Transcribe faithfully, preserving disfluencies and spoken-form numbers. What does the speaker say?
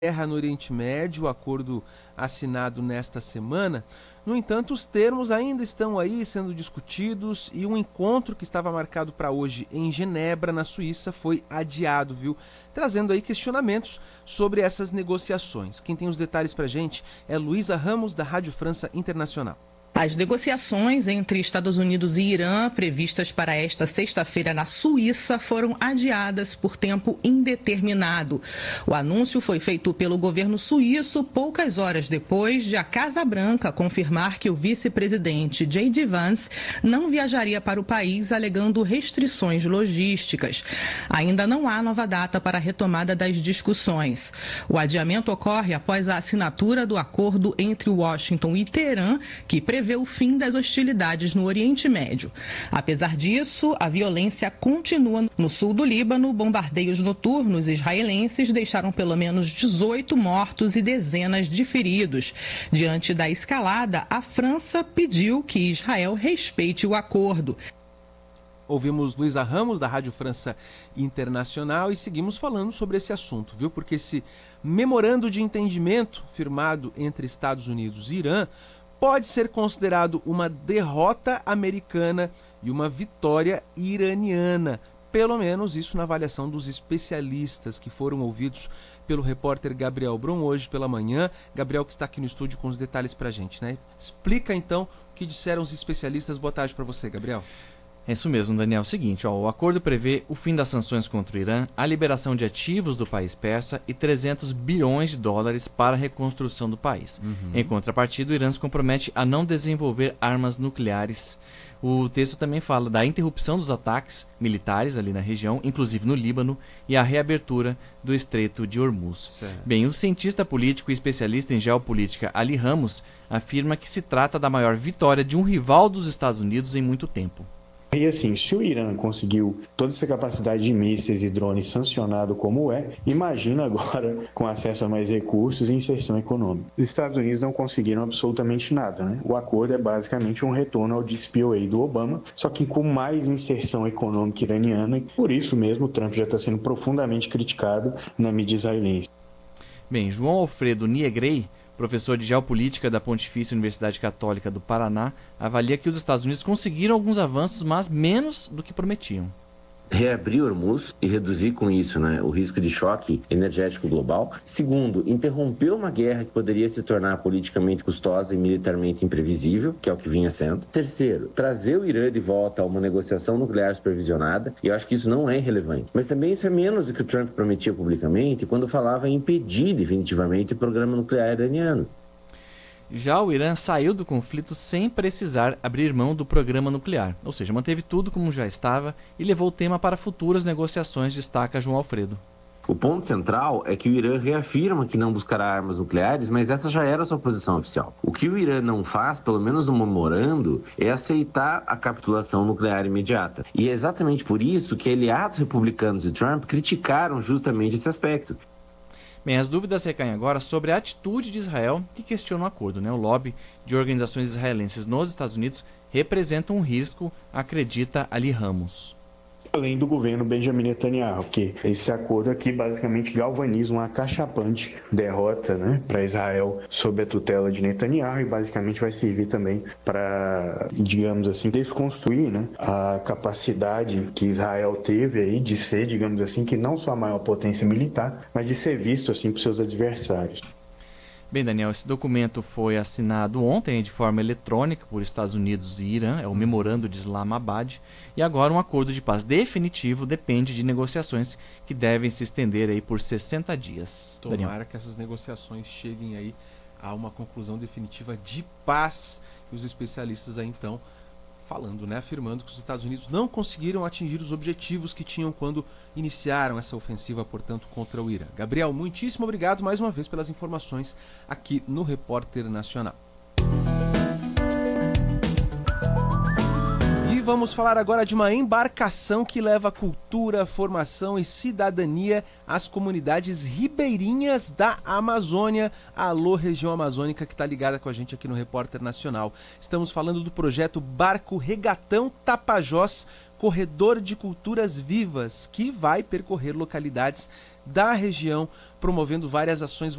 guerra no Oriente Médio, o acordo assinado nesta semana. No entanto, os termos ainda estão aí sendo discutidos e um encontro que estava marcado para hoje em Genebra, na Suíça, foi adiado, viu? Trazendo aí questionamentos sobre essas negociações. Quem tem os detalhes para a gente é Luísa Ramos, da Rádio França Internacional. As negociações entre Estados Unidos e Irã, previstas para esta sexta-feira na Suíça, foram adiadas por tempo indeterminado. O anúncio foi feito pelo governo suíço poucas horas depois de a Casa Branca confirmar que o vice-presidente J D Vance não viajaria para o país, alegando restrições logísticas. Ainda não há nova data para a retomada das discussões. O adiamento ocorre após a assinatura do acordo entre Washington e Teherã, que prevê o fim das hostilidades no Oriente Médio. Apesar disso, a violência continua no sul do Líbano. Bombardeios noturnos israelenses deixaram pelo menos dezoito mortos e dezenas de feridos. Diante da escalada, a França pediu que Israel respeite o acordo. Ouvimos Luísa Ramos, da Rádio França Internacional, e seguimos falando sobre esse assunto, viu? Porque esse memorando de entendimento firmado entre Estados Unidos e Irã pode ser considerado uma derrota americana e uma vitória iraniana. Pelo menos isso na avaliação dos especialistas que foram ouvidos pelo repórter Gabriel Brum hoje pela manhã. Gabriel, que está aqui no estúdio com os detalhes para a gente, né? Explica então o que disseram os especialistas. Boa tarde para você, Gabriel. É isso mesmo, Daniel. É o seguinte, ó, o acordo prevê o fim das sanções contra o Irã, a liberação de ativos do país persa e trezentos bilhões de dólares para a reconstrução do país. Uhum. Em contrapartida, o Irã se compromete a não desenvolver armas nucleares. O texto também fala da interrupção dos ataques militares ali na região, inclusive no Líbano, e a reabertura do Estreito de Hormuz. Certo. Bem, o cientista político e especialista em geopolítica Ali Ramos afirma que se trata da maior vitória de um rival dos Estados Unidos em muito tempo. E assim, se o Irã conseguiu toda essa capacidade de mísseis e drones sancionado como é, imagina agora com acesso a mais recursos e inserção econômica. Os Estados Unidos não conseguiram absolutamente nada, né? O acordo é basicamente um retorno ao D C P O A do Obama, só que com mais inserção econômica iraniana, e por isso mesmo o Trump já está sendo profundamente criticado na mídia israelense. Bem, João Alfredo Niegrey, professor de Geopolítica da Pontifícia Universidade Católica do Paraná, avalia que os Estados Unidos conseguiram alguns avanços, mas menos do que prometiam. Reabrir Hormuz e reduzir com isso, né, o risco de choque energético global. Segundo, interromper uma guerra que poderia se tornar politicamente custosa e militarmente imprevisível, que é o que vinha sendo. Terceiro, trazer o Irã de volta a uma negociação nuclear supervisionada, e eu acho que isso não é irrelevante. Mas também isso é menos do que o Trump prometia publicamente quando falava em impedir definitivamente o programa nuclear iraniano. Já o Irã saiu do conflito sem precisar abrir mão do programa nuclear, ou seja, manteve tudo como já estava e levou o tema para futuras negociações, destaca João Alfredo. O ponto central é que o Irã reafirma que não buscará armas nucleares, mas essa já era a sua posição oficial. O que o Irã não faz, pelo menos no memorando, é aceitar a capitulação nuclear imediata. E é exatamente por isso que aliados republicanos de Trump criticaram justamente esse aspecto. Bem, as dúvidas recaem agora sobre a atitude de Israel, que questiona o acordo, né? O lobby de organizações israelenses nos Estados Unidos representa um risco, acredita Ali Ramos. Além do governo Benjamin Netanyahu, que esse acordo aqui basicamente galvaniza uma acachapante derrota, né, para Israel sob a tutela de Netanyahu, e basicamente vai servir também para, digamos assim, desconstruir, né, a capacidade que Israel teve aí de ser, digamos assim, que não só a maior potência militar, mas de ser visto assim por seus adversários. Bem, Daniel, esse documento foi assinado ontem de forma eletrônica por Estados Unidos e Irã, é o Memorando de Islamabad, e agora um acordo de paz definitivo depende de negociações que devem se estender aí por sessenta dias. Tomara Daniel. que essas negociações cheguem aí a uma conclusão definitiva de paz, e os especialistas aí então falando, né, afirmando que os Estados Unidos não conseguiram atingir os objetivos que tinham quando iniciaram essa ofensiva, portanto, contra o Irã. Gabriel, muitíssimo obrigado mais uma vez pelas informações aqui no Repórter Nacional. E vamos falar agora de uma embarcação que leva cultura, formação e cidadania às comunidades ribeirinhas da Amazônia. Alô, região amazônica que está ligada com a gente aqui no Repórter Nacional. Estamos falando do projeto Barco Regatão Tapajós, Corredor de Culturas Vivas, que vai percorrer localidades da região, promovendo várias ações